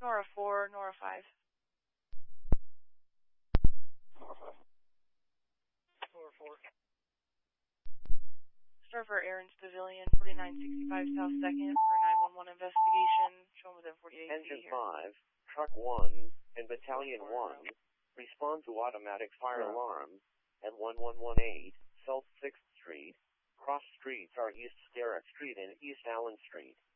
Nora 4, Nora 5. Nora 5. Nora 4. Surfer Aaron's Pavilion, 4965 South 2nd for 911 investigation. Show within 48 Engine feet here. 5, Truck 1, and Battalion 1 respond to automatic fire alarms at 1118 South 6th Street. Cross streets are East Sterrett Street and East Allen Street.